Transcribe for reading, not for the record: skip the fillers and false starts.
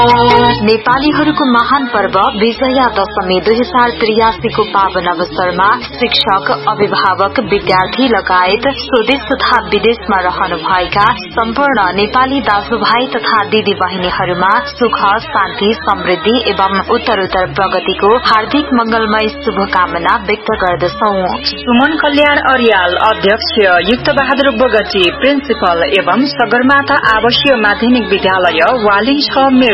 नेपालीहरूको महान पर्व विजया दशमी 2083 को पावन अवसरमा शिक्षक, अभिभावक, विद्यार्थी लगायत स्वदेश तथा विदेशमा रहनुभएका सम्पूर्ण नेपाली दाजुभाइ तथा दिदी बहिनीहरूमा सुख, शान्ति, समृद्धि एवं उत्तरोत्तर प्रगतिको हार्दिक मंगलमय शुभकामना व्यक्त गर्दछौ। सुमन कल्याण अर्याल, अध्यक्ष, युक्त बहादुर बोगटी, प्रिन्सिपल एवं सगरमाथा आवासीय माध्यमिक विद्यालय वाली 6